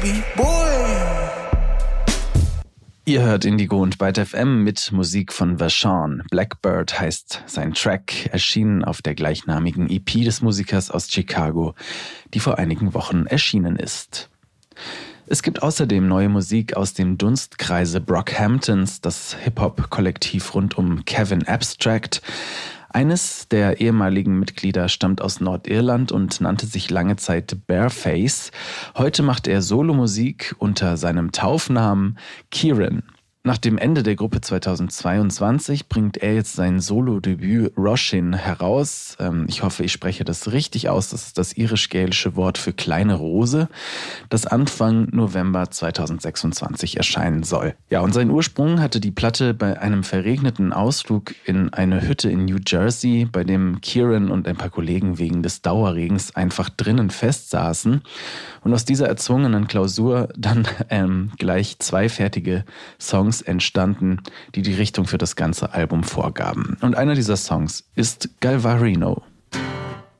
baby boy. Ihr hört Indigo und Byte FM mit Musik von Vachon. Blackbird heißt sein Track, erschienen auf der gleichnamigen EP des Musikers aus Chicago, die vor einigen Wochen erschienen ist. Es gibt außerdem neue Musik aus dem Dunstkreise Brockhamptons, das Hip-Hop-Kollektiv rund um Kevin Abstract. Eines der ehemaligen Mitglieder stammt aus Nordirland und nannte sich lange Zeit Bareface. Heute macht er Solomusik unter seinem Taufnamen Kieran. Nach dem Ende der Gruppe 2022 bringt er jetzt sein Solo-Debüt Roshin heraus. Ich hoffe, ich spreche das richtig aus. Das ist das irisch-gälische Wort für kleine Rose, das Anfang November 2026 erscheinen soll. Ja, und seinen Ursprung hatte die Platte bei einem verregneten Ausflug in eine Hütte in New Jersey, bei dem Kieran und ein paar Kollegen wegen des Dauerregens einfach drinnen festsaßen. Und aus dieser erzwungenen Klausur dann gleich 2 fertige Songs entstanden, die die Richtung für das ganze Album vorgaben. Und einer dieser Songs ist Galvarino.